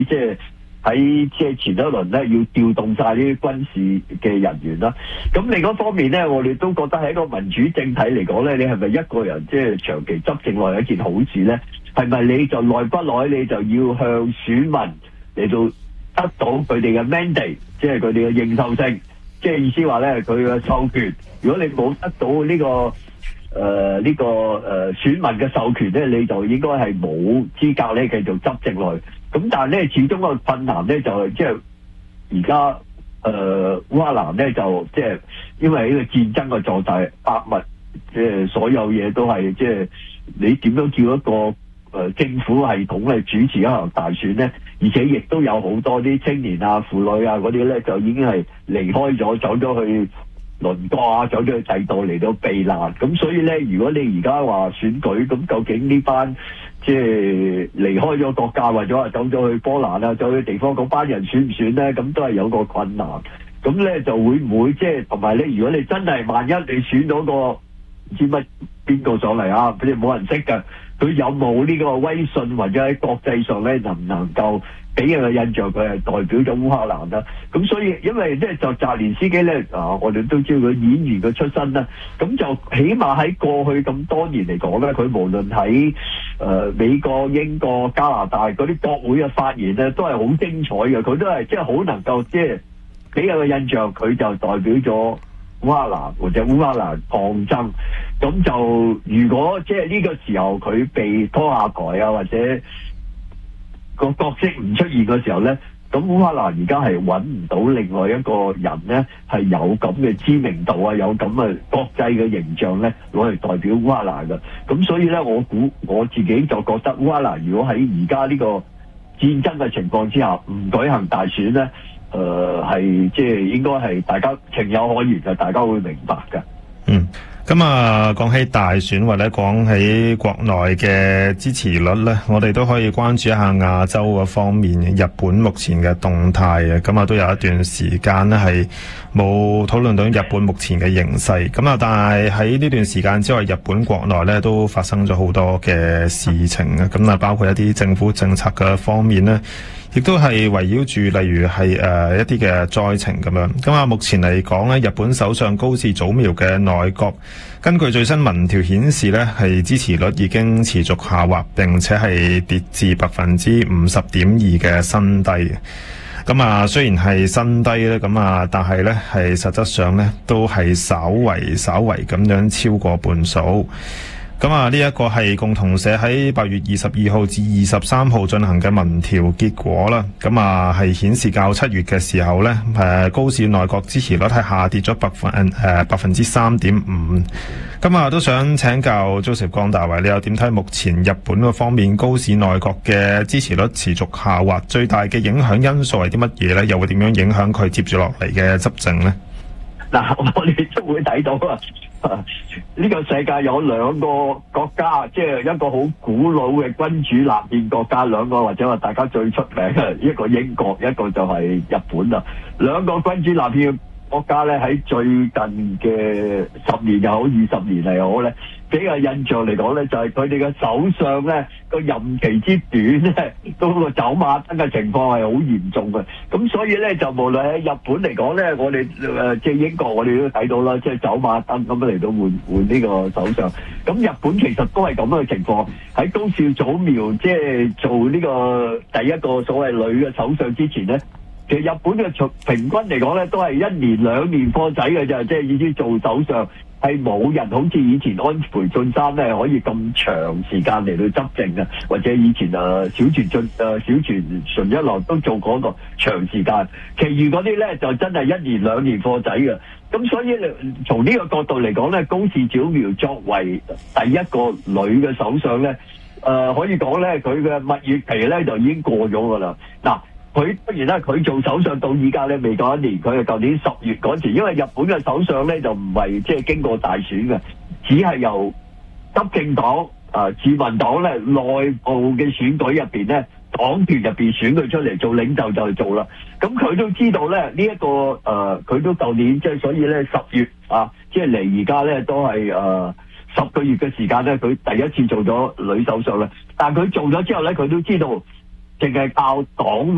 即係喺即係前一輪咧要調動晒呢啲軍事嘅人員啦。咁另一方面咧，我哋都覺得喺一個民主政體嚟講咧，你係咪一個人即係長期執政落係一件好事咧？係咪你就耐不耐你就要向選民嚟到得到佢哋嘅 mandate， 即係佢哋嘅認受性，即係意思話咧佢嘅授權。如果你冇得到呢個選民嘅授權咧，你就應該係冇資格咧繼續執政落去。咁但係咧，始終個困難咧就係即係而家烏克蘭咧就即係因為呢個戰爭嘅狀態百物，即係所有嘢都係即係你點樣叫一個政府系統嚟主持一場大選咧？而且亦都有好多啲青年啊、婦女啊嗰啲咧就已經係離開咗，走咗去鄰國啊，走咗去第度嚟到避難。咁所以咧，如果你而家話選舉，咁究竟呢班即係離開咗國家，或者話走咗去波蘭啊，走去地方嗰班人選唔選咧？咁都係有個困難。咁咧就會唔會即係同埋咧？如果你真係萬一你選到個唔知乜邊個上嚟啊，佢哋冇人識嘅，佢有冇呢個威信或者喺國際上咧能唔能夠俾人嘅印象佢係代表咗烏克蘭啦？咁所以因為咧就澤連斯基咧我哋都知道佢演員嘅出身啦，咁就起碼喺過去咁多年嚟講咧，佢無論喺美國、英國、加拿大嗰啲國會嘅發言咧，都係好精彩嘅。佢都係即係好能夠即係俾人嘅印象，佢就代表咗烏克蘭或者烏克蘭抗爭。咁就如果即係呢個時候佢被拖下台啊，或者個角色唔出現嘅時候咧，咁烏克蘭而家係揾唔到另外一個人咧係有咁嘅知名度啊，有咁嘅國際嘅形象咧攞嚟代表烏克蘭嘅。咁所以咧，我估我自己就覺得烏克蘭如果喺而家呢個戰爭嘅情況之下唔舉行大選咧，係即係應該係大家情有可原嘅，大家會明白嘅。 咁啊，講起大選或者講起國內嘅支持率咧，我哋都可以關注一下亞洲嘅方面，日本目前嘅動態。咁啊，都有一段時間咧係冇討論到日本目前嘅形勢。咁啊，但係喺呢段時間之外，日本國內咧都發生咗好多嘅事情啊。咁啊，包括一啲政府政策嘅方面咧，亦都係圍繞住例如係一啲嘅災情咁樣。咁啊，目前嚟講咧，日本首相高市早苗嘅內閣，根據最新民調顯示咧，係支持率已經持續下滑，並且係跌至50.2%嘅新低。咁啊，雖然係新低咧，咁啊，但係咧係實質上咧都係稍為咁樣超過半數。咁啊，呢一個係共同社喺8月22號至23號進行嘅民調結果啦。咁啊，係顯示較7月嘅時候咧，高市內閣支持率係下跌咗3.5%。咁啊，都想請教Joseph江大為，你又點睇目前日本嗰方面高市內閣嘅支持率持續下滑，最大嘅影響因素係啲乜嘢咧？又會點樣影響佢接住落嚟嘅執政咧？ 嗱，我哋都會睇到啊。呢個世界有兩個國家，即係一個好古老嘅君主立憲國家，兩個或者話大家最出名嘅，一個英國，一個就係日本啦。兩個君主立憲嘅國家咧，喺最近嘅10年又好20年嚟又好咧，俾個印象嚟講咧，就係佢哋嘅首相咧個任期之短咧，都個走馬燈嘅情況係好嚴重嘅。咁所以咧，就無論喺日本嚟講咧，我哋即係英國我哋都睇到啦，即係走馬燈咁樣嚟到換呢個首相。咁日本其實都係咁樣嘅情況。喺高市早苗即係做呢個第一個所謂女嘅首相之前咧，其實日本嘅平均嚟講咧，都係1年2年貨仔嘅啫，即係意思做首相係冇人好似以前安倍晉三咧可以咁長時間嚟到執政嘅，或者以前小泉純一郎都做嗰個長時間，其餘嗰啲咧就真係1年2年貨仔嘅。咁所以從呢個角度嚟講咧，高市早苗作為第一個女嘅首相咧，可以講咧佢嘅蜜月期咧就已經過咗噶啦。嗱，佢當然啦，佢做首相到而家咧未夠1年，佢係舊年10月嗰時，因為日本嘅首相咧就唔係即係經過大選嘅，只係由執政黨自民黨咧內部嘅選舉入邊咧，黨團入邊選佢出嚟做領袖就去做啦。咁佢都知道咧呢一個佢都舊年即係所以咧10月即係嚟而家咧都係10個月嘅時間咧，佢第一次做咗女首相啦。但係佢做咗之後咧，佢都知道淨係靠黨